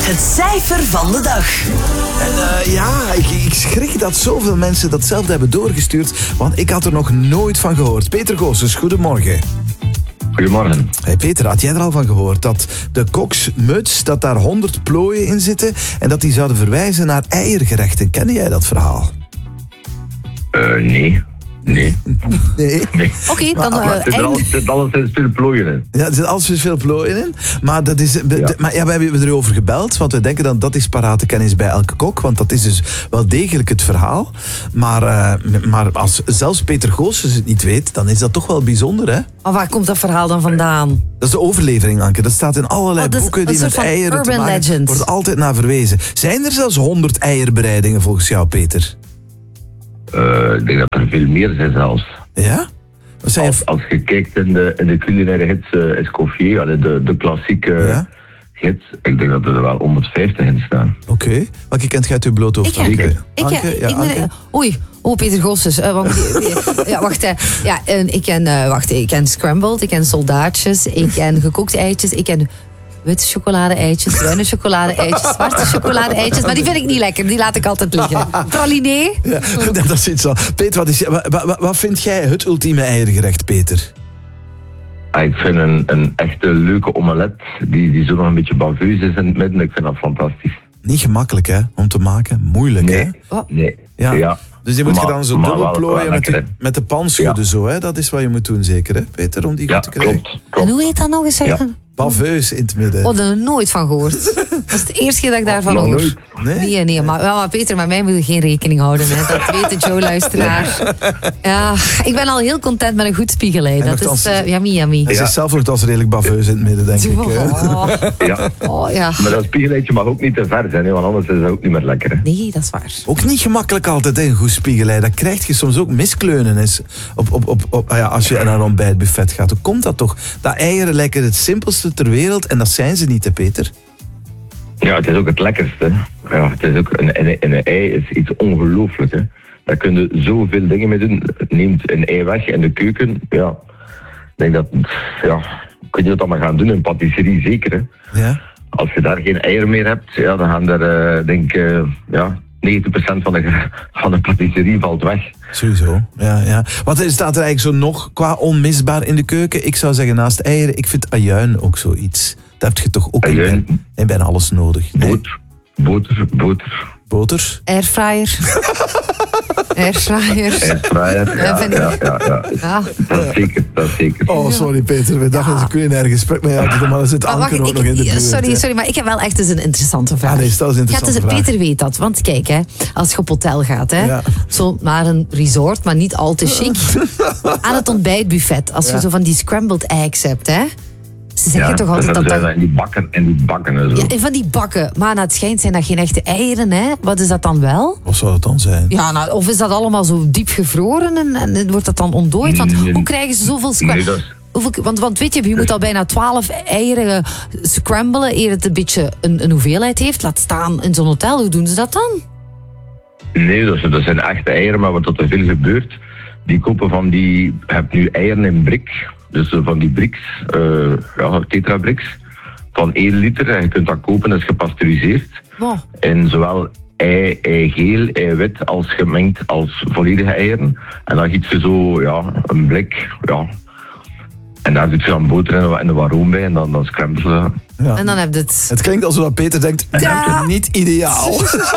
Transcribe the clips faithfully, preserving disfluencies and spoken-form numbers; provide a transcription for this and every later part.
Het cijfer van de dag. En uh, ja, ik, ik schrik dat zoveel mensen datzelfde hebben doorgestuurd, want ik had er nog nooit van gehoord. Peter Goossens, goedemorgen. Goedemorgen. Hey Peter, had jij er al van gehoord dat de koksmuts, dat daar honderd plooien in zitten en dat die zouden verwijzen naar eiergerechten? Ken jij dat verhaal? Uh, nee. Nee. Nee. nee. Oké, okay, dan... Maar, Uh, maar er zit alles veel plooien in. Ja, er zit alles veel plooien in. Maar, dat is, be, ja. de, maar ja, we hebben erover gebeld, want we denken dat dat is parate kennis bij elke kok. Want dat is dus wel degelijk het verhaal. Maar, uh, maar als zelfs Peter Goossens het niet weet, dan is dat toch wel bijzonder, hè? Maar waar komt dat verhaal dan vandaan? Dat is de overlevering, Anke. Dat staat in allerlei oh, boeken die met eieren te maken. Er wordt altijd naar verwezen. Zijn er zelfs honderd eierbereidingen volgens jou, Peter? Uh, ik denk dat er veel meer zijn zelfs. Ja? Zijn als, als je kijkt in de, in de culinaire gids uh, Escoffier, de, de klassieke ja? gids, ik denk dat er wel honderdvijftig in staan. Oké. Okay. Welke kent jij uit uw bloot hoofd? Ik, Anke? ik, Anke? Ja, ik, Anke? Oei. Oh, Peter Goossens. Uh, want, ja, wacht. Uh, ja, uh, ik ken, uh, wacht, ik ken scrambled, ik ken soldaatjes, ik ken gekookte eitjes, ik ken witte chocolade-eitjes, bruine chocolade-eitjes, zwarte chocolade-eitjes. Maar die vind ik niet lekker, die laat ik altijd liggen. Praliné? Ja, dat is iets al. Peter, wat, is, wat, wat, wat vind jij het ultieme eiergerecht, Peter? Ik vind een, een echte leuke omelet, die, die zo nog een beetje baveus is in het midden. Ik vind dat fantastisch. Niet gemakkelijk, hè, om te maken. Moeilijk, nee, hè? Oh. Nee, ja. ja. Dus die moet maar, je dan zo dubbel plooien met de, met de panschudden, ja. zo, hè? Dat is wat je moet doen, zeker, hè, Peter, om die ja, goed te krijgen. Klopt, klopt. En hoe heet dat nog eens zeggen? Ja. Baveus in het midden. Oh, daar heb ik nooit van gehoord. Dat is de eerste keer dat ik daarvan Nog hoor. nooit. Nee? Nee, nee, maar, ja, maar Peter, met mij moet je geen rekening houden. Hè. Dat weet de Joe-luisteraar. Ja, ik ben al heel content met een goed spiegelei. Dat is uh, yummy, yummy. Hij is zelf nog als redelijk baveus in het midden, denk ik. Oh. Ja. Oh, ja. Maar dat spiegeleitje mag ook niet te ver zijn, hè, want anders is dat ook niet meer lekker. Hè. Nee, dat is waar. Ook niet gemakkelijk altijd, hè, een goed spiegelei. Dat krijg je soms ook miskleunen eens op, op, op, op, ja, als je naar een ontbijtbuffet gaat. Hoe komt dat toch? Dat eieren lijken het simpelste ter wereld en dat zijn ze niet, hè, Peter? Ja, het is ook het lekkerste. Ja, het is ook een, een, een ei is iets ongelooflijk. Hè. Daar kun je zoveel dingen mee doen. Het neemt een ei weg in de keuken. Ja, ik denk dat, ja, kun je dat allemaal gaan doen in patisserie, zeker. Hè. Ja. Als je daar geen eieren meer hebt, ja, dan gaan er, uh, denk ik, uh, ja, negentig procent van de, van de patisserie valt weg. Sowieso, ja, ja. Wat staat er eigenlijk zo nog qua onmisbaar in de keuken? Ik zou zeggen, naast eieren, ik vind ajuin ook zoiets. Dat heb je toch ook in, bij, in bijna alles nodig. Nee? Boter, boter, boter. Boter? Airfryer. Airfryer. Airfryer, ja, ja, ja, ja. ja. Dat is zeker, dat is zeker. Oh, sorry Peter, we dachten, ja. Ze kunnen een gesprek met jou doen, maar er zit Anke ook nog in de buurt. Sorry, sorry, maar ik heb wel echt eens een interessante vraag. Ah, nee, dat is een interessante ja, dus, vraag. Peter weet dat, want kijk, hè, als je op hotel gaat, hè, ja. zo naar een resort, maar niet al te chic, aan het ontbijtbuffet, als je ja. zo van die scrambled eggs hebt, hè. Ze zeggen ja, toch altijd dat dat... En die bakken en die bakken en zo. Ja, en van die bakken. Maar nou, het schijnt zijn dat geen echte eieren, hè. Wat is dat dan wel? Wat zou dat dan zijn? Ja, nou, of is dat allemaal zo diep gevroren en, en wordt dat dan ontdooid? Want nee, hoe krijgen ze zoveel... Scra- nee, dat is... Hoeveel, want, want weet je, je moet al bijna twaalf eieren scramblen eer het een beetje een, een hoeveelheid heeft. Laat staan in zo'n hotel. Hoe doen ze dat dan? Nee, dat, dat zijn echte eieren, maar wat er te veel gebeurt, die kopen van die... Je hebt nu eieren in brik... Dus van die bricks, uh, ja, tetrabricks, van één liter. En je kunt dat kopen, dat is gepasteuriseerd. Wow. En zowel ei, eigeel, eiwit als gemengd als volledige eieren. En dan giet je zo ja, een blik, ja. En daar doet je dan boter en, en de wat room bij en dan, dan scramble je. Ja. En dan heb je het... Het klinkt alsof Peter denkt, ja. niet ideaal.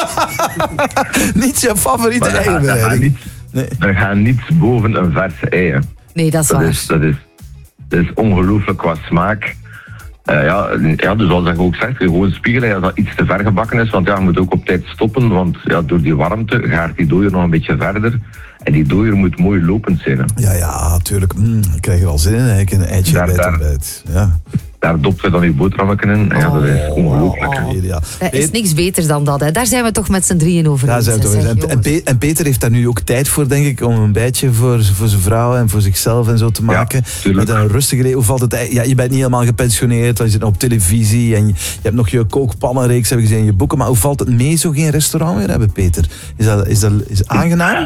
Niet zijn favoriete eierbereiding. Nee. Er gaan niets boven een verse ei. Nee, dat is dat waar. Is, dat is, Dat is ongelooflijk qua smaak. Uh, ja, ja, dus zoals ik ook zeg, gewoon spiegelen als dat iets te ver gebakken is. Want ja, je moet ook op tijd stoppen. Want ja, door die warmte gaat die dooier nog een beetje verder. En die dooier moet mooi lopend zijn. Hè. Ja, ja, natuurlijk. Mm, ik krijg er al zin in. Eigenlijk een eitje daar, bij het ontbijt. Ja. Daar dopt je dan je boterhammen in. Ja, dat is ongelooflijk. Oh, oh. Ja. Er is niks beters dan dat. Hè. Daar zijn we toch met z'n drieën over eens. En, en, Pe- en Peter heeft daar nu ook tijd voor, denk ik, om een beetje voor, voor zijn vrouw en voor zichzelf en zo te maken. Ja, met een rustige re- Hoe valt het? Ja, je bent niet helemaal gepensioneerd, je zit op televisie en je, je hebt nog je kookpannenreeks, heb ik gezien in je boeken. Maar hoe valt het mee zo geen restaurant meer hebben, Peter? Is dat, is dat is het aangenaam?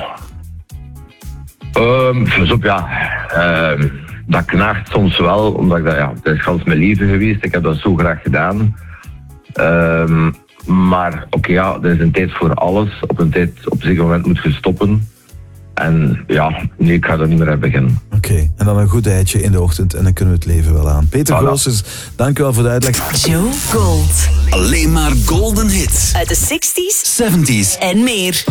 Um, dus op, ja... Um, dat knaagt soms wel, omdat ik dat, ja, het is gans mijn leven geweest. Ik heb dat zo graag gedaan. Um, maar oké, okay, ja, er is een tijd voor alles. Op een tijd, op een zeker moment moet je stoppen. En ja, nee, ik ga er niet meer aan beginnen. Oké, okay. En dan een goed eitje in de ochtend en dan kunnen we het leven wel aan. Peter voilà. Goossens, dank u wel voor de uitleg. Joe Gold. Alleen maar golden hits. Uit de zestig's, zeventig's en meer.